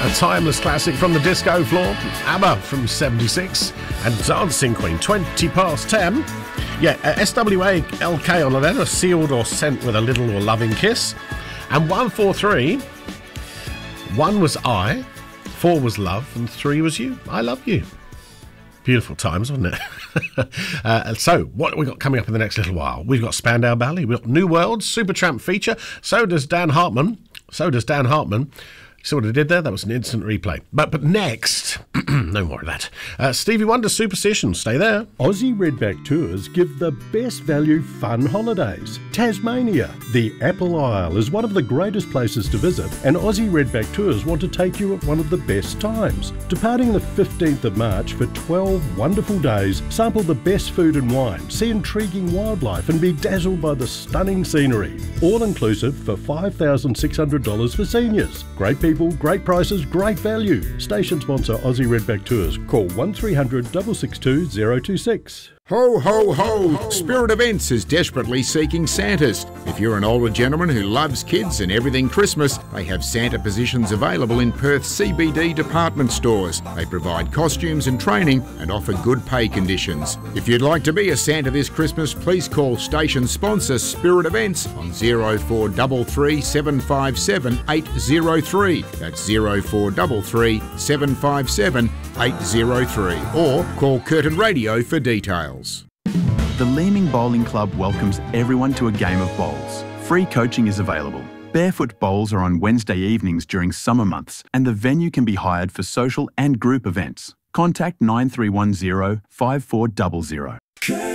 A timeless classic from the disco floor, ABBA from 76, and Dancing Queen, 20 past 10. Yeah, SWALK on the letter, sealed or sent with a little or loving kiss. And 143, 1 was I, 4 was love, and 3 was you. I love you. Beautiful times, wasn't it? So, what have we got coming up in the next little while? We've got Spandau Ballet, we've got New World, Supertramp feature, so does Dan Hartman. You see what I did there? That was an instant replay. But next, no more of that. Stevie Wonder Superstition, stay there. Aussie Redback Tours give the best value fun holidays. Tasmania, the Apple Isle, is one of the greatest places to visit, and Aussie Redback Tours want to take you at one of the best times. Departing the 15th of March for 12 wonderful days, sample the best food and wine, see intriguing wildlife and be dazzled by the stunning scenery. All inclusive for $5,600 for seniors. Great people, great prices, great value. Station sponsor Aussie Redback Tours. Call 1300 662 026. Ho, ho, ho! Spirit Events is desperately seeking Santas. If you're an older gentleman who loves kids and everything Christmas, they have Santa positions available in Perth's CBD department stores. They provide costumes and training and offer good pay conditions. If you'd like to be a Santa this Christmas, please call station sponsor Spirit Events on 0433 757 803. That's 0433 757 803. Or call Curtin Radio for details. The Leeming Bowling Club welcomes everyone to a game of bowls. Free coaching is available. Barefoot bowls are on Wednesday evenings during summer months, and the venue can be hired for social and group events. Contact 9310 5400.